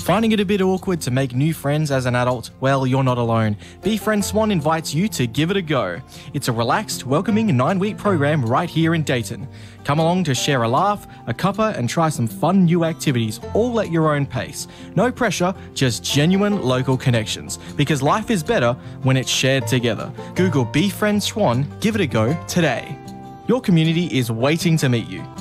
Finding it a bit awkward to make new friends as an adult? Well, you're not alone. BeFriend Swan invites you to give it a go. It's a relaxed, welcoming 9-week program right here in Dayton. Come along to share a laugh, a cuppa, and try some fun new activities, all at your own pace. No pressure, just genuine local connections. Because life is better when it's shared together. Google BeFriend Swan, give it a go today. Your community is waiting to meet you.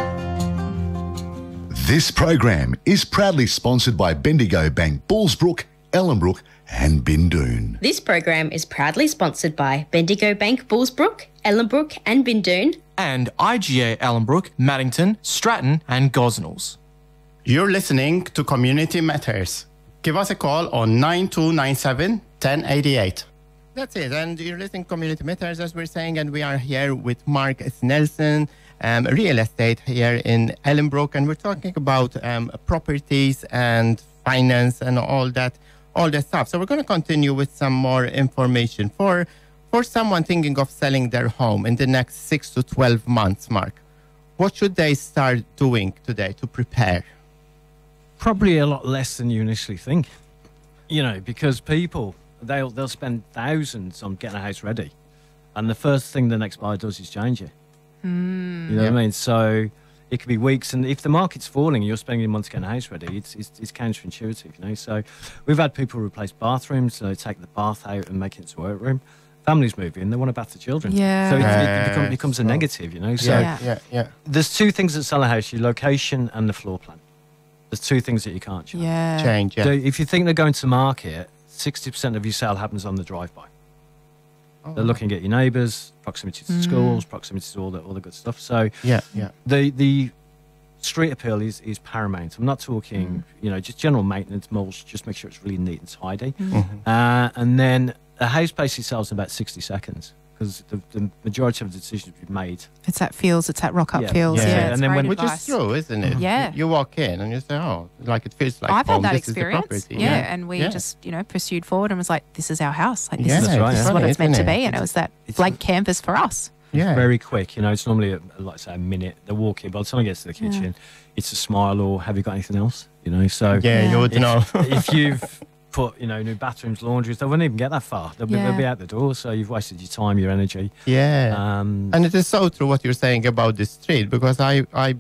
This program is proudly sponsored by Bendigo Bank, Bullsbrook, Ellenbrook and Bindoon. This program is proudly sponsored by Bendigo Bank, Bullsbrook, Ellenbrook and Bindoon. And IGA Ellenbrook, Maddington, Stratton and Gosnells. You're listening to Community Matters. Give us a call on 9297 1088. That's it. And you're listening to Community Matters, as we're saying, and we are here with Mark Snelson, real estate here in Ellenbrook, and we're talking about properties and finance and all that stuff. So we're going to continue with some more information for someone thinking of selling their home in the next 6 to 12 months. Mark, what should they start doing today to prepare? Probably a lot less than you initially think, because people they'll spend thousands on getting a house ready, and the first thing the next buyer does is change it. You know what I mean? So it could be weeks, and if the market's falling and you're spending months getting a house ready, it's counterintuitive, So we've had people replace bathrooms, take the bath out and make it into a workroom. Families move in, they want a bath for children. Yeah. So it becomes a negative, So Yeah. there's two things that sell a house: your location and the floor plan. There's two things that you can't change. Change. So if you think they're going to market, 60% of your sale happens on the drive-by. They're looking at your neighbours, proximity to schools, proximity to all the good stuff. So the street appeal is paramount. I'm not talking, just general maintenance, mulch, just make sure it's really neat and tidy. And then a house basically sells in about 60 seconds because the majority of the decisions we've made. It's that feels, it's that rock-up feels. Yeah. And then which is true, isn't it? Yeah. You walk in and you say, it feels like I've home. had that This is the experience. property. And we just, pursued forward and was like, this is our house. Like, this Yeah, is, that's right, this is yeah. what it's meant to Isn't be. it? And it was that blank canvas for us. Yeah. Very quick, it's normally, a minute. They walk in, by the time I get to the kitchen, it's a smile or have you got anything else? So you would know. if you've put, new bathrooms, laundries, they wouldn't even get that far. They'll be out the door, so you've wasted your time, your energy. Yeah. And it is so true what you're saying about the street, because I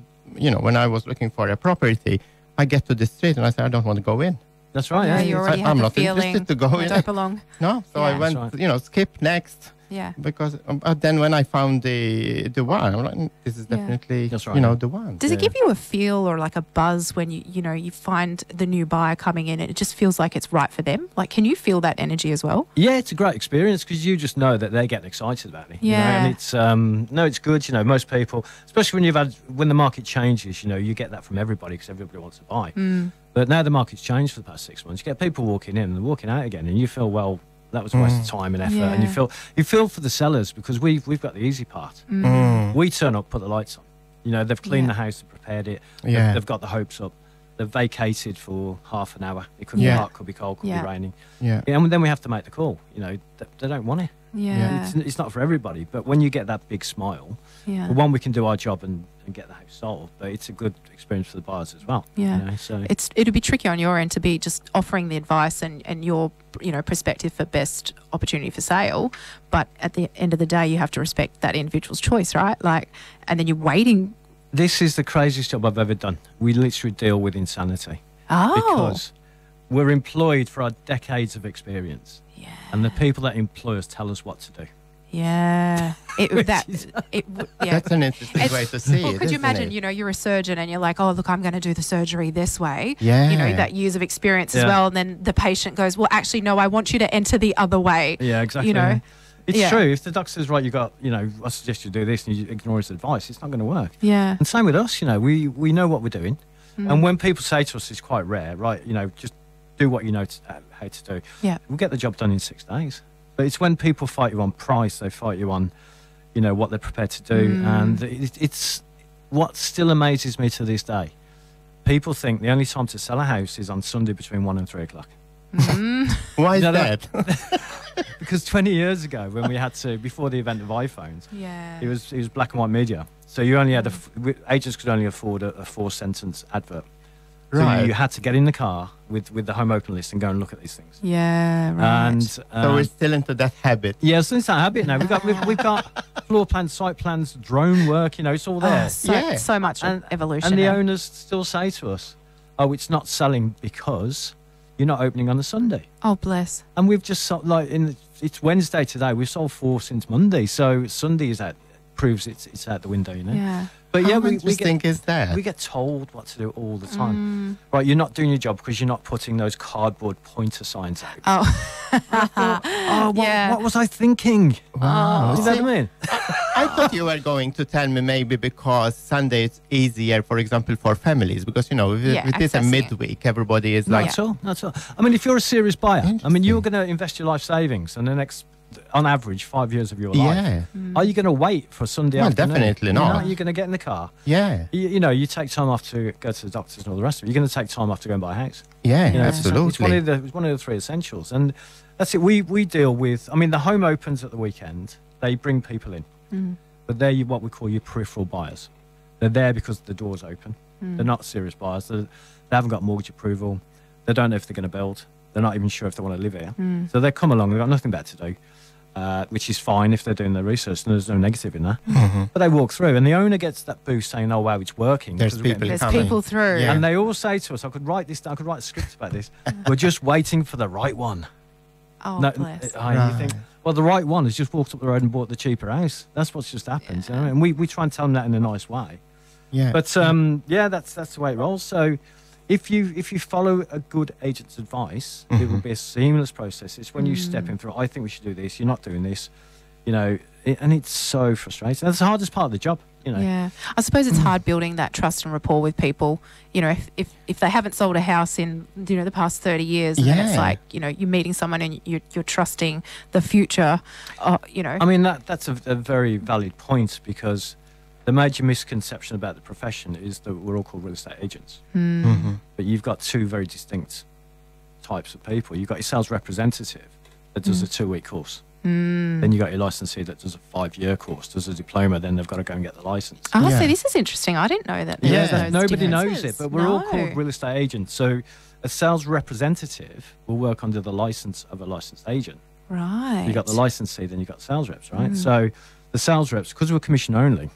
when I was looking for a property, I get to the street and I say, I don't want to go in. That's right. Yeah, you already have I'm the not feeling interested to go I in. don't belong. No, so I went, skip next. Yeah. Because then when I found the one, I'm like, this is definitely, That's right. the one. Does it give you a feel or like a buzz when you find the new buyer coming in and it just feels like it's right for them? Like, can you feel that energy as well? Yeah, it's a great experience because you just know that they're getting excited about it. Yeah. And it's good. Most people, especially when the market changes, you get that from everybody because everybody wants to buy. But now the market's changed for the past 6 months. You get people walking in and walking out again, and you feel, well, that was a waste of time and effort. Yeah. And you feel for the sellers because we've got the easy part. We turn up, put the lights on. They've cleaned the house, they've prepared it. Yeah. They've got the hopes up. They've vacated for half an hour. It could be hot, could be cold, could be raining. Yeah. And then we have to make the call. They don't want it. Yeah. It's not for everybody. But when you get that big smile, Yeah. well, one, we can do our job and get the house sold, but it's a good experience for the buyers as well. Yeah. So It'll be tricky on your end to be just offering the advice and your perspective for best opportunity for sale, but at the end of the day you have to respect that individual's choice, right? Like, and then you're waiting. this is the craziest job I've ever done. We literally deal with insanity. Because we're employed for our decades of experience. Yeah. And the people that employ us tell us what to do. Yeah. That's an interesting way to see it. Could you isn't imagine, it? you're a surgeon and you're like, oh, look, I'm going to do the surgery this way. Yeah. That years of experience as well. And then the patient goes, well, actually, no, I want you to enter the other way. Yeah, exactly. It's true. If the doctor says, right, I suggest you do this and you ignore his advice, it's not going to work. Yeah. And same with us, we know what we're doing. And when people say to us, it's quite rare, right, just do what you know how to do. Yeah. We'll get the job done in 6 days. But it's when people fight you on price, they fight you on, what they're prepared to do. And it's what still amazes me to this day. People think the only time to sell a house is on Sunday between 1 and 3 o'clock. Why is that? Because 20 years ago, when we had to, before the event of iPhones, it was black and white media. So you only had agents could only afford a 4-sentence advert. So Right. you had to get in the car with the home open list and go and look at these things. Yeah, right. And So we're still into that habit. yeah, so it's our habit now. We've got floor plans, site plans, drone work. You know, it's all there. Yeah. So much evolution. And the there. owners still say to us, "Oh, it's not selling because you're not opening on a Sunday." Oh, bless. And we've just sold, it's Wednesday today. We've sold 4 since Monday, so Sunday is out. Proves it's out the window, you know. Yeah. But How yeah, we interesting is that? we get told what to do all the time. Right, you're not doing your job because you're not putting those cardboard pointer signs out. Oh, Oh, yeah. what was I thinking? Wow. You know what I mean? I thought you were going to tell me maybe because Sunday is easier, for example, for families. Because, you know, if Yeah, it is a accessing it. midweek, everybody is Not like, at all. Not at all. I mean, if you're a serious buyer, I mean, Interesting. you're going to invest your life savings and the next, on average, 5 years of your life. yeah, Are you going to wait for Sunday Well, afternoon? definitely You're not. You're going to get in the car. yeah, You know, you take time off to go to the doctors and all the rest of it. You're going to take time off to go and buy a house. yeah, You know, it's absolutely. it's one of the 3 essentials. And that's it. We deal with, I mean, the home opens at the weekend. They bring people in. But they're what we call your peripheral buyers. They're there because the door's open. They're not serious buyers. They haven't got mortgage approval. They don't know if they're going to build. They're not even sure if they want to live here. So they come along. They've got nothing better to do, which is fine if they're doing their research. And there's no negative in that. But they walk through, and the owner gets that boost saying, "Oh wow, it's working." There's 'cause we're getting people there's coming. people through. Yeah. And they all say to us, I could write this down, I could write a script about this. We're just waiting for the right one. Oh, No, bless. you think, well, the right one has just walked up the road and bought the cheaper house. That's what's just happened. You know? And we try and tell them that in a nice way. Yeah, But yeah, that's the way it rolls. So if you follow a good agent's advice, it will be a seamless process. It's when you step in through, I think we should do this, you're not doing this, you know, and it's so frustrating. That's the hardest part of the job, you know. Yeah, I suppose it's hard building that trust and rapport with people. You know, if they haven't sold a house in the past 30 years, and then it's Yeah. like you're meeting someone and you're trusting the future. I mean, that's a very valid point because the major misconception about the profession is that we're all called real estate agents. But you've got 2 very distinct types of people. You've got your sales representative that does a 2-week course. Then you got your licensee that does a 5-year course, does a diploma, then they've got to go and get the license. Oh, Yeah. see, this is interesting. I didn't know that. there Yeah. was those Nobody knows differences. it, but we're all No. called real estate agents. So a sales representative will work under the license of a licensed agent. Right. You got the licensee, then you got sales reps, right? So the sales reps, because we're commission only,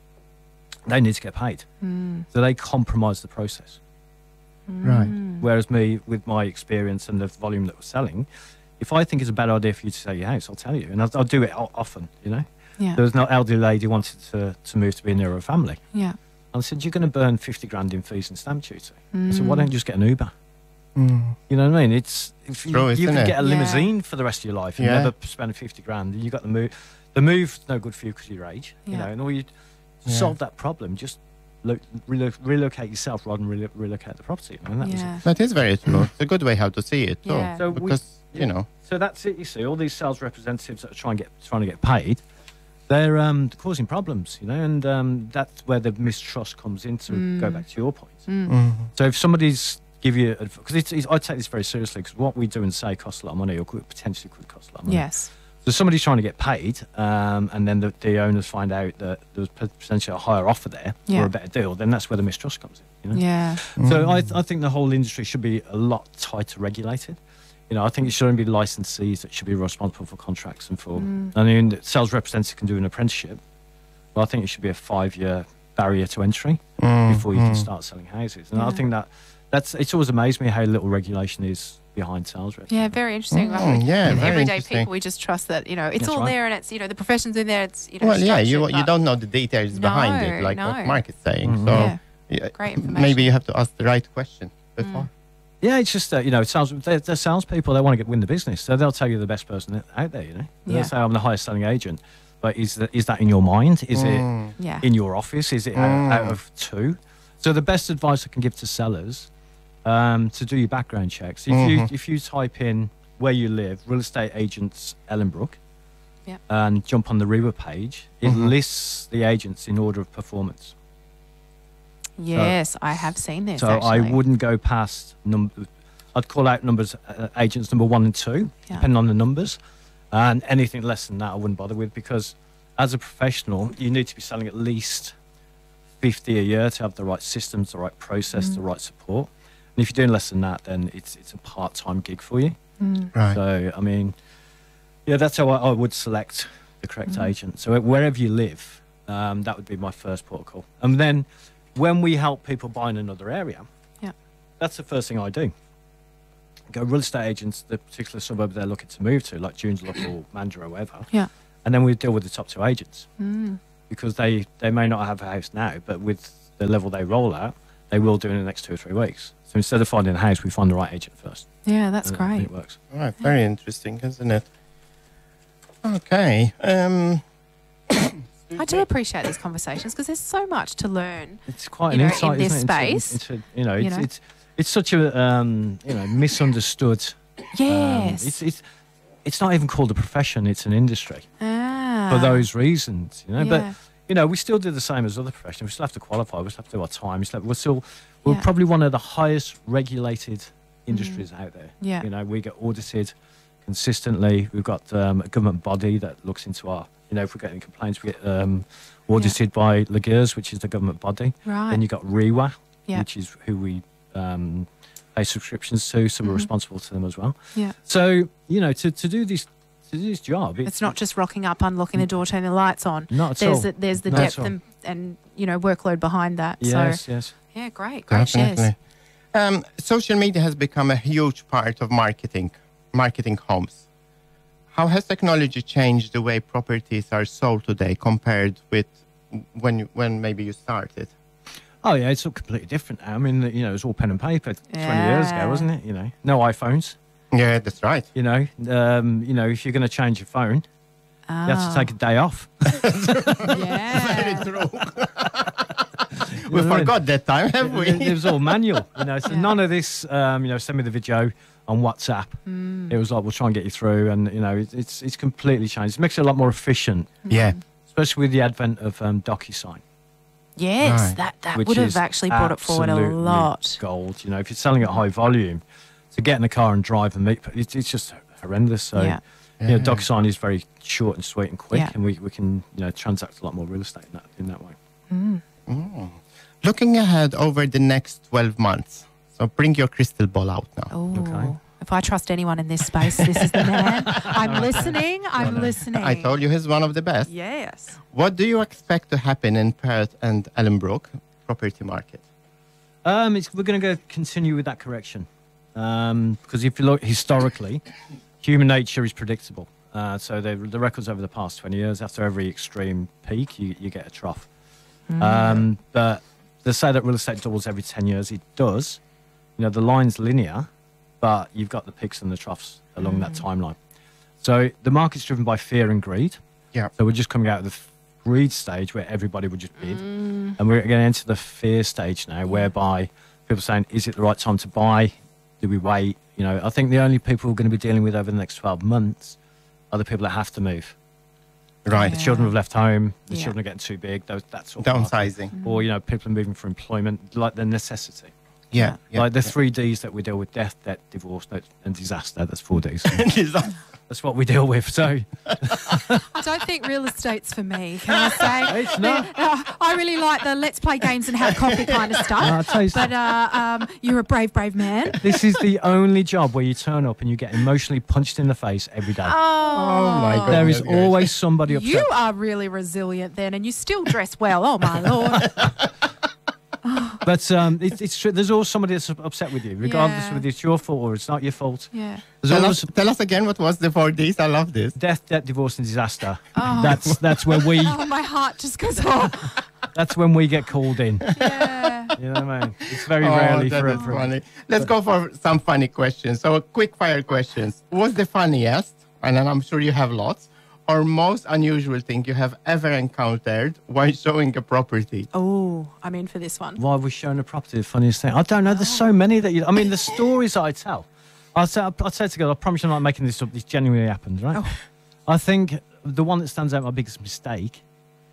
they need to get paid. So they compromise the process. right. Whereas me, with my experience and the volume that we're selling, if I think it's a bad idea for you to sell your house, I'll tell you, and I'll do it often. You know, Yeah. there was an elderly lady who wanted to move to be near her family. Yeah. And I said, "You're going to burn 50 grand in fees and stamp duty." I said, "Why don't you just get an Uber?" You know what I mean? It's if you, True, you isn't can it? get a Yeah. limousine for the rest of your life and Yeah. never spend 50 grand. You got the move. The move's no good for you because of your age. You Yeah. know, and all you Yeah. solve that problem, just relocate yourself rather than relocate the property. And that was it. Yeah. That is very true. It's a good way how to see it too. Yeah. So we- because you know, So that's it. You see, all these sales representatives that are trying to get paid, they're causing problems, you know, and that's where the mistrust comes in. To go back to your point. So if somebody's give you, because I take this very seriously, because what we do and say costs a lot of money, or potentially could cost a lot of money. Yes. So somebody's trying to get paid, and then the owners find out that there's potentially a higher offer there Yeah. or a better deal. Then that's where the mistrust comes in. You know? Yeah. So I think the whole industry should be a lot tighter regulated. You know, I think it should only be licensees that should be responsible for contracts and for. I mean, the sales representative can do an apprenticeship, but I think it should be a 5-year barrier to entry before you can start selling houses. And I think it's always amazed me how little regulation is behind sales reps. Yeah, very interesting. yeah, very Everyday interesting. people, we just trust that, it's That's all right. there and it's, the profession's in there. It's, Well, yeah, you structured, you but- don't know the details behind No, it, like no. what Mark is saying. So Yeah. yeah, Great information. maybe you have to ask the right question before. Yeah, it's just that, they're salespeople. They want to win the business, so they'll tell you the best person out there. You know, Yeah. they'll say I'm the highest selling agent, but is that in your mind? Is it Yeah. in your office? Is it out of 2? So the best advice I can give to sellers, to do your background checks. If you type in where you live, real estate agents Ellenbrook, Yeah. and jump on the REWA page, it lists the agents in order of performance. Yes, I have seen this. So actually. I wouldn't go past I'd call out numbers, agents number 1 and 2, Yeah. depending on the numbers, and anything less than that I wouldn't bother with, because as a professional, you need to be selling at least 50 a year to have the right systems, the right process, the right support. And if you're doing less than that, then it's a part-time gig for you. Right. So, I mean, yeah, that's how I would select the correct agent. So wherever you live, that would be my first protocol. And then when we help people buy in another area, Yeah. that's the first thing I do. Go real estate agents, the particular suburb they're looking to move to, like Joondalup or Mandurah or whatever. Yeah. And then we deal with the top 2 agents. Because they may not have a house now, but with the level they roll out, they will do in the next 2 or 3 weeks. So instead of finding a house, we find the right agent first. Yeah, that's And great. It works. Right. Very interesting, isn't it? Okay. I do appreciate these conversations because there's so much to learn. It's quite You an know, insight, in this isn't it? space, It's such a misunderstood. Yes. It's not even called a profession; it's an industry Ah. for those reasons. Yeah. But we still do the same as other professions. We still have to qualify. We still have to do our time. We're Yeah. probably one of the highest regulated industries out there. Yeah. We get audited consistently. We've got a government body that looks into our. If we get any complaints, we get audited by Lagers, which is the government body. Right. Then you've got REWA, Yeah. which is who we pay subscriptions to, so we're responsible to them as well. Yeah. So, to do this job, It's not just rocking up, unlocking the door, turning the lights on. Not at all. There's the Not at depth all. and workload behind that. Yes, So yes. yeah, great shares. Definitely. Social media has become a huge part of marketing homes. How has technology changed the way properties are sold today compared with when maybe you started? Oh, yeah, it's all completely different now. I mean, it was all pen and paper 20 years ago, Yeah. wasn't it? No iPhones. Yeah, that's right. If you're going to change your phone, you have to take a day off. Yeah. True. We forgot that time, have we? It was all manual, So none of this, send me the video on WhatsApp. It was like, we'll try and get you through, and it's completely changed. It makes it a lot more efficient, Yeah. especially with the advent of DocuSign, Yes, Right. that which would have is actually brought it forward a absolutely lot. Gold, if you're selling at high volume, to get in the car and drive and meet, it's just horrendous. So, Yeah. DocuSign is very short and sweet and quick, Yeah. and we can transact a lot more real estate in that way. Looking ahead over the next 12 months. So bring your crystal ball out now. Oh, Okay. if I trust anyone in this space, this is the man. I'm listening. I'm listening. I told you he's one of the best. Yes. What do you expect to happen in Perth and Ellenbrook property market? We're going to continue with that correction, because if you look historically, human nature is predictable. So the records over the past 20 years, after every extreme peak, you get a trough. But they say that real estate doubles every 10 years. It does. The line's linear, but you've got the peaks and the troughs along that timeline. So the market's driven by fear and greed. Yeah. So we're just coming out of the greed stage where everybody would just bid. And we're going to enter the fear stage now, whereby people are saying, is it the right time to buy? Do we wait? I think the only people we're going to be dealing with over the next 12 months are the people that have to move. Right. The children have left home, the Yeah. children are getting too big, that sort of market. Downsizing. Or, people are moving for employment, like the necessity. Yeah. Like the 3 Ds that we deal with: death, debt, divorce, and disaster. That's 4 Ds. That's what we deal with. So I don't think real estate's for me, can I say? It's not. I really like the let's play games and have coffee kind of stuff. I'll tell you But you're a brave man. this is the only job where you turn up and you get emotionally punched in the face every day. Oh my God. There is always somebody upset. You are really resilient then, and you still dress well. Oh, my Lord. But it's true. There's always somebody that's upset with you, regardless Yeah. whether it's your fault or it's not your fault. Yeah. There's Tell always us, tell us again what was the 4 Ds. I love this. death, debt, divorce, and disaster. That's where we Oh, my heart just goes, oh, that's when we get called in. yeah. You know what I mean? It's very rarely that for is funny. Let's go for some funny questions. So quick fire questions. What's the funniest, and then I'm sure you have lots, or most unusual thing you have ever encountered while showing a property? Oh, I'm in for this one. Why have we shown a property? The funniest thing. I don't know. There's so many that you. I mean, the stories that I tell. I'd say to God, I promise I'm not making this up. This genuinely happened, right? Oh. I think the one that stands out, my biggest mistake.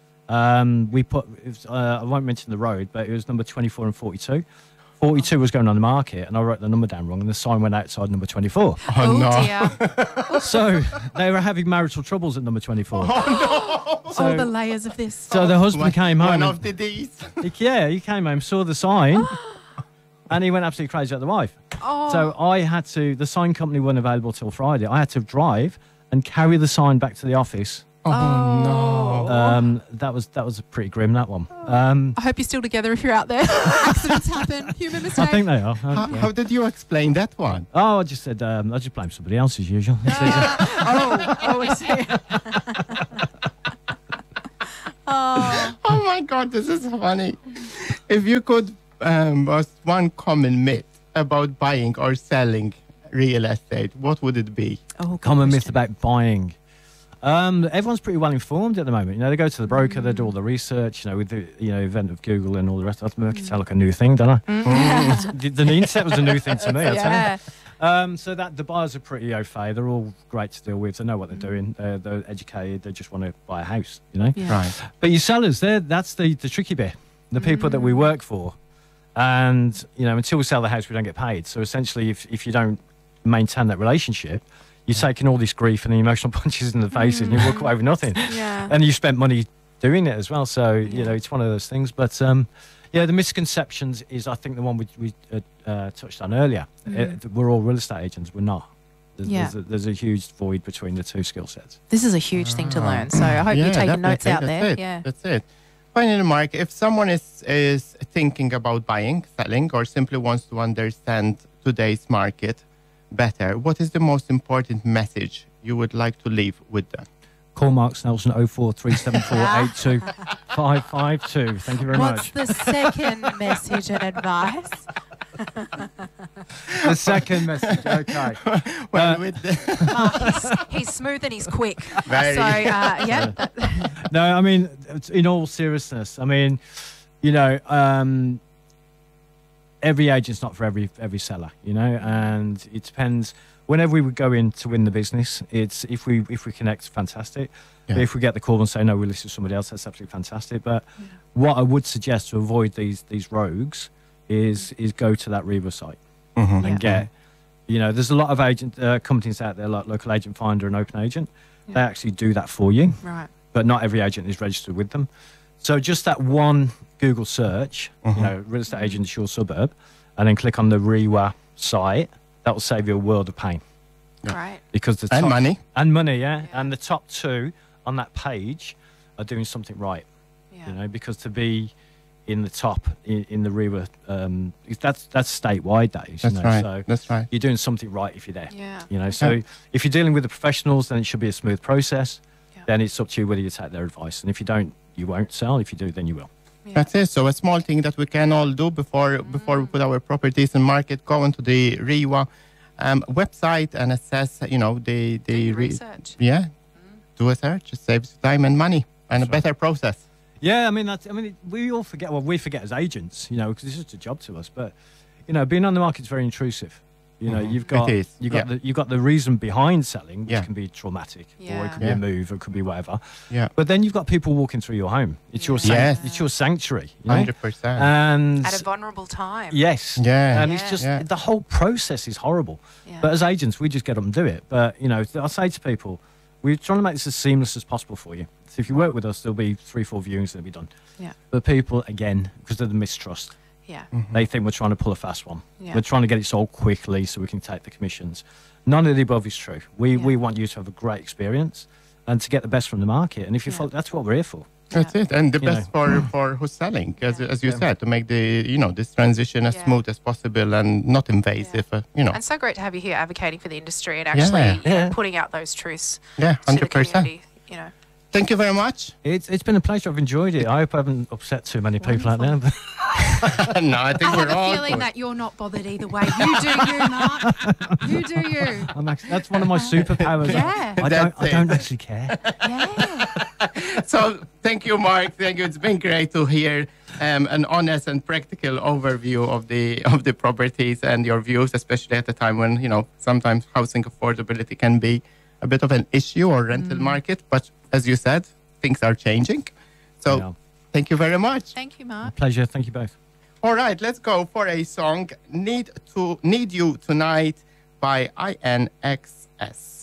We put. I won't mention the road, but it was number 24 and 42. 42 was going on the market, and I wrote the number down wrong, and the sign went outside number 24. Oh, no. dear. So they were having marital troubles at number 24. All the layers of this. So the husband came home. One and- of the Ds. he came home, saw the sign, And he went absolutely crazy at the wife. Oh. So I had to, the sign company wasn't available till Friday. I had to drive and carry the sign back to the office. Oh, no. That was pretty grim, that one. I hope you're still together if you're out there. Accidents happen. Human mistake. I think they are. How did you explain that one? Oh, I just said, I just blame somebody else as usual. I see. Oh my God, this is funny. If you could bust one common myth about buying or selling real estate, what would it be? Common myth about buying. Everyone's pretty well informed at the moment. You know, they go to the broker, they do all the research. You know, with the event of Google and all the rest. I make it sound like a new thing, don't I? The internet was a new thing to me. I tell you. So that the buyers are pretty au fait. They're all great to deal with. They know what they're doing. They're educated. They just want to buy a house. You know, Right. But your sellers, that's the tricky bit. The people that we work for, and until we sell the house, we don't get paid. So essentially, if you don't maintain that relationship, you're taking all this grief and the emotional punches in the faces, and you walk away with nothing. Yeah. And you spent money doing it as well. So it's one of those things. But the misconceptions is, I think, the one we touched on earlier. We're all real estate agents. We're not. There's a huge void between the two skill sets. This is a huge thing to learn. So I hope you're taking notes out there. That's it. Finally, Mark, if someone is thinking about buying, selling, or simply wants to understand today's market better, what is the most important message you would like to leave with them? Call Mark Snelson 04374825552. Thank you very What's much. the second message and advice? The second message, okay. Well, with the He's smooth and he's quick. Very. So, yeah. No, I mean, in all seriousness, I mean, every agent's not for every seller, and it depends. Whenever we would go in to win the business, it's if we connect, fantastic. Yeah. But if we get the call and say no, we listen to somebody else, that's absolutely fantastic. But what I would suggest to avoid these rogues is go to that REWA site and get. There's a lot of agent companies out there like Local Agent Finder and Open Agent. Yeah. They actually do that for you, Right. but not every agent is registered with them. So just that one Google search, real estate agents your suburb, and then click on the REWA site. That will save you a world of pain. Right. Because the And top, money. and money, and the top two on that page are doing something right. Yeah. Because to be in the top in the REWA, that's statewide. That is. That's right. So That's right. you're doing something right if you're there. Yeah. So if you're dealing with the professionals, then it should be a smooth process. Yeah. Then it's up to you whether you take their advice. And if you don't, you won't sell. If you do, then you will. Yeah. That's it. So a small thing that we can all do before we put our properties in market, go onto the REWA website and assess, the research. Yeah. Do a search. It saves time and money and a better process. Yeah, I mean, we all forget. Well, we forget as agents, because it's just a job to us. But being on the market is very intrusive. You've got It is, you've got the reason behind selling, which Yeah. can be traumatic, or Yeah. it could be a move, or it could be whatever. Yeah. But then you've got people walking through your home. It's your Yes. it's your sanctuary. 100%. And At a vulnerable time. yes, Yeah. and it's Yeah. just Yeah. the whole process is horrible. Yeah. But as agents, we just get up and do it. But I say to people, we're trying to make this as seamless as possible for you. So if you work with us, there'll be 3-4 viewings that'll be done. Yeah. But people, again, because of the mistrust, Yeah. they think we're trying to pull a fast one. Yeah. We're trying to get it sold quickly so we can take the commissions. None of the above is true. We want you to have a great experience and to get the best from the market. And if you follow, that's what we're here for. That's it. And the You best for who's selling, as you said, to make this transition as Yeah. smooth as possible and not invasive, And so great to have you here advocating for the industry and actually Yeah. putting out those truths Yeah, to the 100%. community. Thank you very much. It's been a pleasure. I've enjoyed it. I hope I haven't upset too many people out there. But No, I think I we're have all a feeling good. that you're not bothered either way. You do you, Mark. You do you. that's one of my superpowers. Yeah. I That's don't it. actually care. Yeah. So thank you, Mark. Thank you. It's been great to hear an honest and practical overview of the properties and your views, especially at a time when sometimes housing affordability can be a bit of an issue or rental market. But as you said, things are changing. So Yeah. thank you very much. Thank you, Mark. Pleasure. Thank you both. All right, let's go for a song. Need You Tonight by INXS.